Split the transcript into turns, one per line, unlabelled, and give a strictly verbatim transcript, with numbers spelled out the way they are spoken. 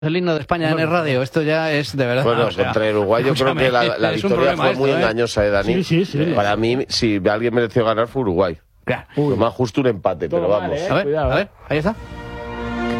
El himno de España en el radio, esto ya es de verdad.
Bueno,
o sea,
contra el Uruguay yo creo que la, la victoria fue muy
esto, ¿eh?
engañosa, ¿eh, Dani?
Sí, sí, sí.
Para mí, si alguien mereció ganar fue Uruguay.
Claro.
Lo más justo un empate,
Todo
pero
mal,
vamos.
¿eh?
A ver,
Cuidado,
a
¿eh?
ver, ahí está.